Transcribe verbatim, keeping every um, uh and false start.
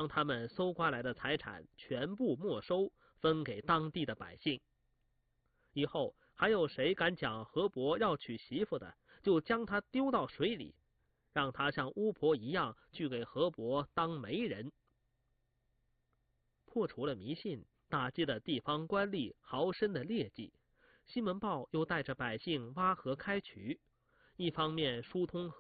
他们搜刮来的财产全部没收，分给当地的百姓。以后还有谁敢讲河伯要娶媳妇的，就将他丢到水里，让他像巫婆一样去给河伯当媒人。破除了迷信，打击了地方官吏豪绅的劣迹，西门豹又带着百姓挖河开渠，一方面疏通